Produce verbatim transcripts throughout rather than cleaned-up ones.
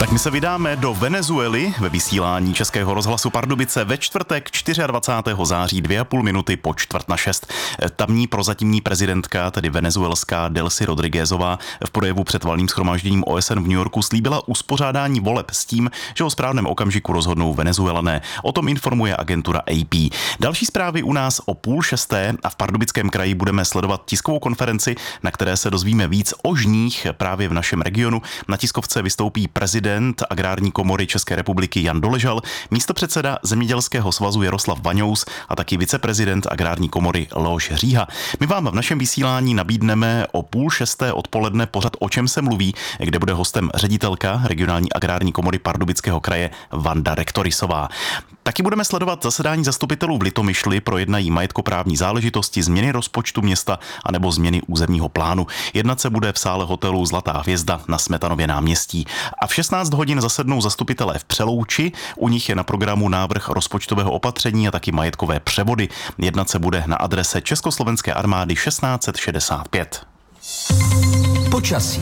Tak my se vydáme do Venezuely ve vysílání Českého rozhlasu Pardubice ve čtvrtek dvacátého čtvrtého září dvě a půl minuty po čtvrt na šest. Tamní prozatímní prezidentka, tedy venezuelská Delcy Rodriguezová, v projevu před valným shromážděním O S N v New Yorku slíbila uspořádání voleb s tím, že o správném okamžiku rozhodnou Venezuelané. O tom informuje agentura A P. Další zprávy u nás o půl šesté a v Pardubickém kraji budeme sledovat tiskovou konferenci, na které se dozvíme víc o žních právě v našem regionu. Na tiskovce vystoupí prezident Agrární komory České republiky Jan Doležal, místopředseda Zemědělského svazu Jaroslav Vaňous a taky viceprezident Agrární komory Leoš Říha. My vám v našem vysílání nabídneme o půl šesté odpoledne pořad O čem se mluví, kde bude hostem ředitelka Regionální agrární komory Pardubického kraje Vanda Rektorisová. Taky budeme sledovat zasedání zastupitelů v Litomyšli, projednají majetkoprávní záležitosti, změny rozpočtu města anebo změny územního plánu. Jednat se bude v sále hotelu Zlatá hvězda na Smetanově náměstí. A v šestnáct hodin zasednou zastupitelé v Přelouči, u nich je na programu návrh rozpočtového opatření a taky majetkové převody. Jednat se bude na adrese Československé armády šestnáct set šedesát pět. Počasí.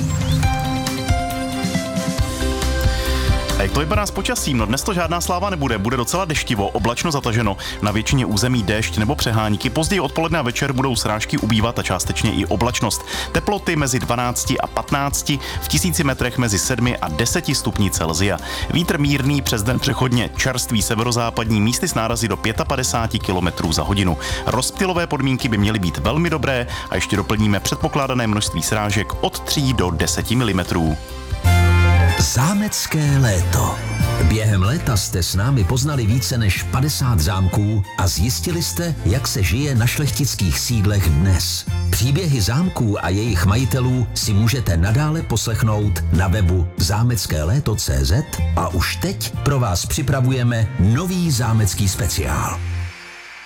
A jak to vypadá s počasím? No dnes to žádná sláva nebude, bude docela deštivo, oblačno zataženo, na většině území déšť nebo přehánky, později odpoledne a večer budou srážky ubývat a částečně i oblačnost. Teploty mezi dvanácti a patnácti, v tisíci metrech mezi sedmi a deseti stupni Celsia. Vítr mírný, přes den přechodně čerstvý severozápadní, místy s nárazy do padesáti pěti kilometrů za hodinu. Rozptylové podmínky by měly být velmi dobré a ještě doplníme předpokládané množství srážek od tří do deseti milimetrů. Zámecké léto. Během léta jste s námi poznali více než padesát zámků a zjistili jste, jak se žije na šlechtických sídlech dnes. Příběhy zámků a jejich majitelů si můžete nadále poslechnout na webu zámecké léto tečka cé zet a už teď pro vás připravujeme nový zámecký speciál.